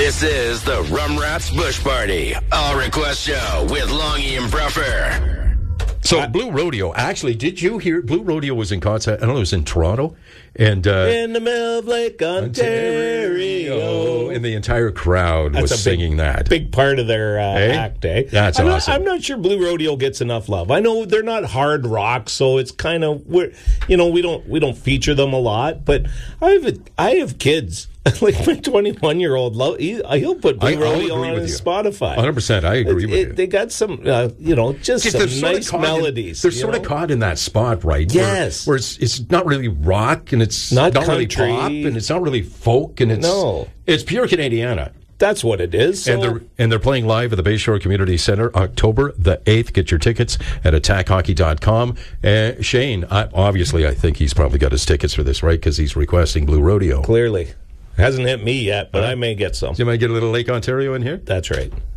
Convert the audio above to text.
This is the Rum Rats Bush Party, all request show with Longy and Bruffer. So Blue Rodeo, actually, did you hear? Blue Rodeo was in concert, I don't know, it was in Toronto. And in the middle of Lake Ontario. And the entire crowd was singing that. Big part of their act, eh? That's awesome. I'm not sure Blue Rodeo gets enough love. I know they're not hard rock, so it's kind of, we don't feature them a lot, but I have kids. Like my 21-year-old, he'll put Blue Rodeo on his Spotify. 100%, I agree with you. They got some, just some nice melodies. They're sort of caught in that spot, right? Yes. Where it's not really rock, and it's not really pop, and it's not really folk, and it's pure Canadiana. That's what it is. So. And they're playing live at the Bayshore Community Center October the 8th. Get your tickets at attackhockey.com. Shane, I think he's probably got his tickets for this, right? Because he's requesting Blue Rodeo. Clearly. Hasn't hit me yet, but I may get some. You might get a little Lake Ontario in here? That's right.